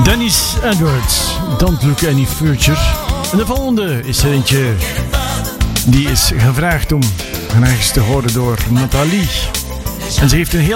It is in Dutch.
Dennis Edwards, Don't Look Any Further. En de volgende is er eentje die is gevraagd te horen door Nathalie. En ze heeft een heel